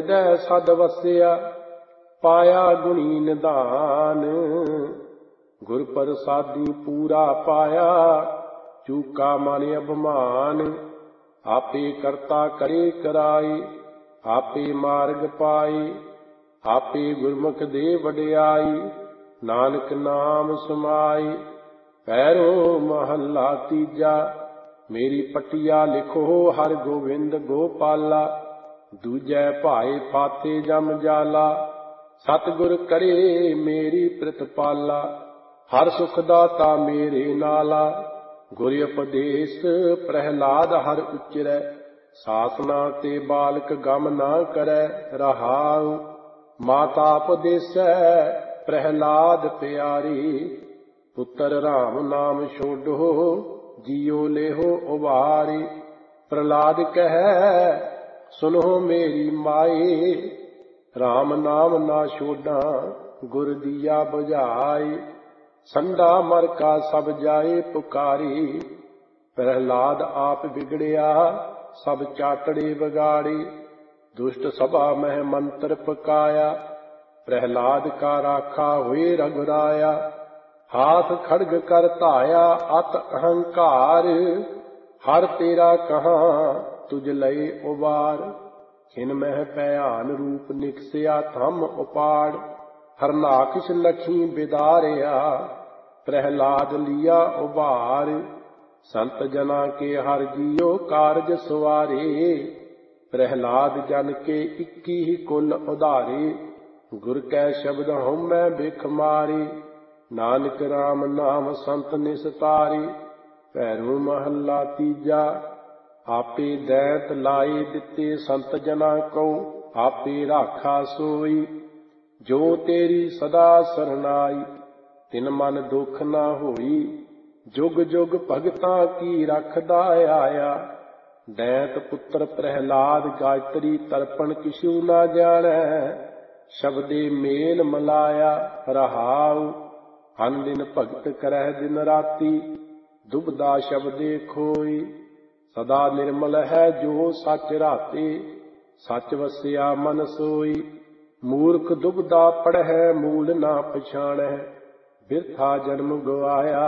ਹਿਰਦੈ ਸਦ ਵਸਿਆ, ਪਾਇਆ ਗੁਣੀ ਨਿਧਾਨ। ਗੁਰ ਪ੍ਰਸਾਦੀ ਪੂਰਾ ਪਾਇਆ, ਚੂਕਾ ਮਨ ਅਭਿਮਾਨ। ਆਪੇ ਕਰਤਾ ਕਰੇ ਕਰਾਏ, ਆਪੇ ਮਾਰਗ ਪਾਏ, ਆਪੇ ਗੁਰਮੁਖ ਦੇ ਵਡਿਆਈ। ਨਾਨਕ ਨਾਮ ਸਮਾਏ। ਪੈਰੋ ਮਹੱਲਾ ਤੀਜਾ। ਮੇਰੀ ਪਟਿਆ ਲਿਖੋ ਹਰਿ ਗੋਬਿੰਦ ਗੋਪਾਲਾ। ਦੂਜੈ ਭਾਏ ਫਾਤੇ ਜਮ ਜਾਲਾ, ਸਤਿਗੁਰ ਕਰੇ ਮੇਰੀ ਪ੍ਰਿਤਪਾਲਾ। ਹਰ ਸੁਖ ਦਾਤਾ ਮੇਰੇ ਨਾਲਾ, ਗੁਰ ਉਪਦੇਸ਼ ਪ੍ਰਹਿਲਾਦ ਹਰਿ ਉਚਰੈ। ਸਾਸਨਾ ਤੇ ਬਾਲਕ ਗਮ ਨਾ ਕਰੈ ਰਹਾਉ, ਮਾਤਾ ਉਪਦੇਸੈ ਪ੍ਰਹਿਲਾਦ ਪਿਆਰੀ। ਪੁੱਤਰ ਰਾਮ ਨਾਮ ਛੋਡੋ, ਜੀਉ ਲੇਹੋ ਉਬਾਰੀ। ਪ੍ਰਹਿਲਾਦ ਕਹੈ ਸੁਨੋ ਮੇਰੀ ਮਾਏ, ਰਾਮ ਨਾਮ ਨਾ ਛੋਡਾਂ ਗੁਰ ਦੀਆ ਬੁਝਾਈ। ਸੰਡਾ ਮਰ ਕਾ ਸਭ ਜਾਏ ਪੁਕਾਰੀ, ਪ੍ਰਹਿਲਾਦ ਆਪ ਵਿਗੜਿਆ ਸਭ ਚਾਟੜੇ ਵਿਗਾੜੀ। ਦੁਸ਼ਟ ਸਭਾ ਮਹਿ ਮੰਤਰ ਪਕਾਇਆ, ਪ੍ਰਹਿਲਾਦ ਕਾ ਰਾਖਾ ਹੋਏ ਰਘੁਰਾਇਆ। ਹਾਥ ਖੜਗ ਕਰ ਧਾਇਆ ਅਤ ਅਹੰਕਾਰ, ਹਰ ਤੇਰਾ ਕਹਾਂ ਤੁਝ ਲਏ ਉਬਾਰ। ਖਿਨ ਮਹਿ ਭਿਆਨ ਰੂਪ ਨਿਕਸਿਆ ਥੰਮ ਉਪਾੜ, ਹਰਨਾਕਸ਼ ਲਖੀ ਬਿਦਾਰਿਆ, ਪ੍ਰਹਿਲਾਦ ਲਿਆ ਉਬਾਰ। ਸੰਤ ਜਨਾ ਕੇ ਹਰ ਜੀਓ ਕਾਰਜ ਸਵਾਰੇ, ਪ੍ਰਹਿਲਾਦ ਜਨ ਕੇ 21 ਕੁਲ ਉਧਾਰੇ। ਗੁਰ ਕੈ ਸ਼ਬਦ ਹਉਮੈ ਬਿਖ ਮਾਰੇ, ਨਾਨਕ ਰਾਮ ਨਾਮ ਸੰਤ ਨਿਸਤਾਰੇ। ਭੈਰੋ ਮਹੱਲਾ ਤੀਜਾ। ਆਪੇ ਦੈਂਤ ਲਾਏ ਦਿੱਤੇ ਸੰਤ ਜਨਾ ਕਉ, ਆਪੇ ਰਾਖਾ ਸੋਈ। ਜੋ ਤੇਰੀ ਸਦਾ ਸਰਨਾਈ, ਤਿਨ ਮਨ ਦੁਖ ਨਾ ਹੋਈ। ਜੁਗ ਜੁਗ ਭਗਤਾਂ ਕੀ ਰਖਦਾ ਆਇਆ, ਦੈਂਤ ਪੁੱਤਰ ਪ੍ਰਹਿਲਾਦ ਗਾਇਤਰੀ ਤਰਪਣ ਕਿਛੂ ਨਾ ਜਾਣੈ। ਸ਼ਬਦੇ ਮੇਲ ਮਲਾਇਆ ਰਹਾਉ, ਅਨ ਦਿਨ ਭਗਤ ਕਰਹਿ ਦਿਨ ਰਾਤੀ, ਦੁਬਦਾ ਸ਼ਬਦੇ ਖੋਈ। ਸਦਾ ਨਿਰਮਲ ਹੈ ਜੋ ਸੱਚ ਰਾਤੇ, ਸੱਚ ਵਸਿਆ ਮਨ ਸੋਈ। ਮੂਰਖ ਦੁਬਦਾ ਪੜ੍ਹੈ ਮੂਲ ਨਾ ਪਛਾਣੈ, ਬਿਰਥਾ ਜਨਮ ਗਵਾਇਆ।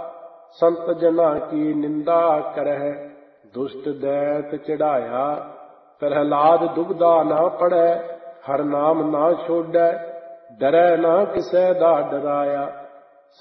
ਸੰਤ ਜਨਾ ਕੀ ਨਿੰਦਾ ਕਰਹਿ, ਦੁਸ਼ਟ ਦੈਂਤ ਚੜਾਇਆ। ਪ੍ਰਹਿਲਾਦ ਦੁਬਦਾ ਨਾ ਪੜ੍ਹੈ, ਹਰ ਨਾਮ ਨਾ ਛੋਡੈ, ਡਰੈ ਨਾ ਕਿਸੈ ਦਾ ਡਰਾਇਆ।